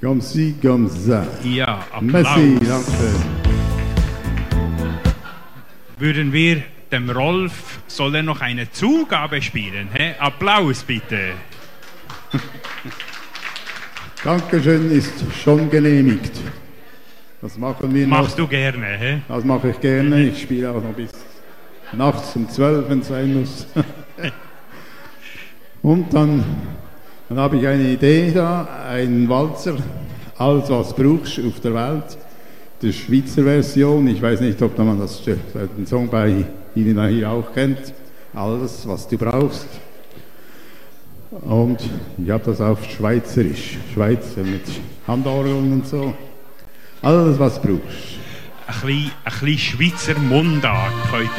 Comme ci, comme ça. Ja, Applaus. Merci, danke. Würden wir dem Rolf, soll er noch eine Zugabe spielen? Hä? Applaus bitte. Dankeschön ist schon genehmigt. Das machen wir noch. Machst du gerne, hä? Das mache ich gerne. Ich spiele auch noch bis nachts um 12, wenn es sein muss. Und dann habe ich eine Idee da, einen Walzer, alles was brauchst auf der Welt, die Schweizer Version. Ich weiß nicht, ob man den Song bei Ihnen hier auch kennt. Alles, was du brauchst. Und ich habe das auf Schweizerisch, Schweizer mit Handorgeln und so. Alles, was du brauchst. Ein bisschen Schweizer Mundart könnt